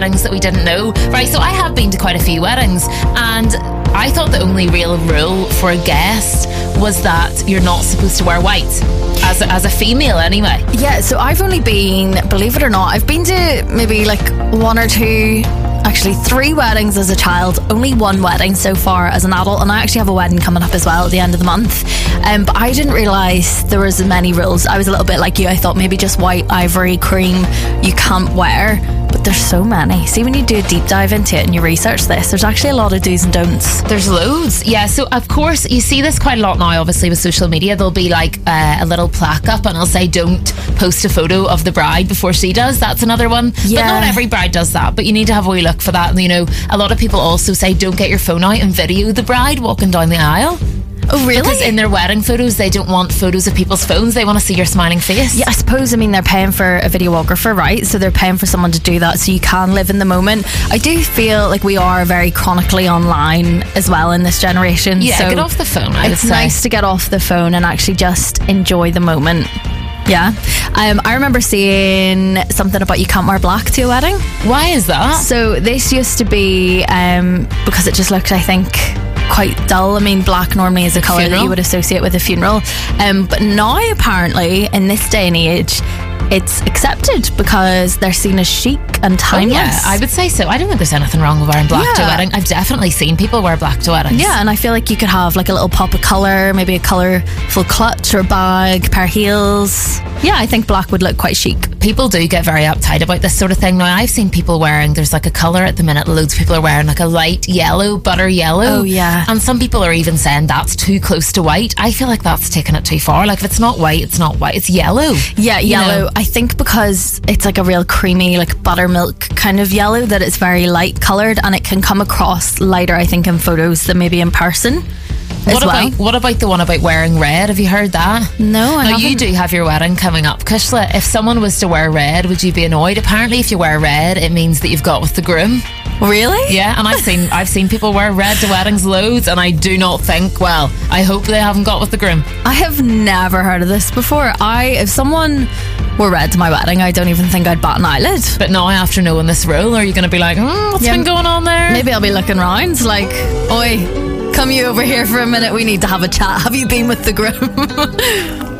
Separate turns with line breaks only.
weddings that we didn't know. Right, so I have been to quite a few weddings, and I thought the only real rule for a guest was that you're not supposed to wear white. As a female anyway.
Yeah, so I've only been, believe it or not, I've been to maybe like one or two, actually 3 weddings as a child, only 1 wedding so far as an adult, and I actually have a wedding coming up as well at the end of the month. But I didn't realise there was many rules. I was a little bit like you. I thought maybe just white, ivory, cream you can't wear, but there's so many. See, when you do a deep dive into it and you research this, there's actually a lot of do's and don'ts.
There's loads. Yeah, so of course you see this quite a lot now, obviously with social media. There'll be like a little plaque up and it'll say don't post a photo of the bride before she does. That's another one.
Yeah.
But not every bride does that, but you need to have a wee look for that. And you know, a lot of people also say don't get your phone out and video the bride walking down the aisle.
Oh, really?
Because in their wedding photos, they don't want photos of people's phones. They want to see your smiling face.
Yeah, I suppose, I mean, they're paying for a videographer, right? So they're paying for someone to do that so you can live in the moment. I do feel like we are very chronically online as well in this generation.
Yeah,
so
get off the phone, I would
it's
say.
nice to get off the phone and actually just enjoy the moment. Yeah. I remember seeing something about you can't wear black to a wedding.
Why is that?
So this used to be because it just looked, I think, quite dull. I mean, black normally is a colour that you would associate with a funeral. But now, apparently, in this day and age, it's accepted because they're seen as chic and timeless.
Oh, yeah, I would say so. I don't think there's anything wrong with wearing black to a wedding. I've definitely seen people wear black to weddings.
Yeah, and I feel like you could have like a little pop of colour, maybe a colourful clutch or bag, pair of heels. Yeah, I think black would look quite chic.
People do get very uptight about this sort of thing. Now, I've seen people wearing, there's like a colour at the minute, loads of people are wearing like a light yellow, butter yellow.
Oh, yeah.
And some people are even saying that's too close to white. I feel like that's taking it too far. Like, if it's not white, it's not white. It's yellow.
Yeah, yellow.
You know?
I think because it's like a real creamy, like buttermilk kind of yellow, that it's very light coloured and it can come across lighter, I think, in photos than maybe in person. What
about the one about wearing red? Have you heard that?
No, I
Now,
haven't.
you do have your wedding coming up, Kushla. If someone was to wear red, would you be annoyed? Apparently, if you wear red, it means that you've got with the groom.
Really?
Yeah, and I've seen people wear red to weddings loads, and I do not think, well, I hope they haven't got with the groom.
I have never heard of this before. If someone were red to my wedding, I don't even think I'd bat an eyelid.
But now, after knowing this rule, are you going to be like, what's been going on there?
Maybe I'll be looking round like, oi, come you over here for a minute, we need to have a chat. Have you been with the groom?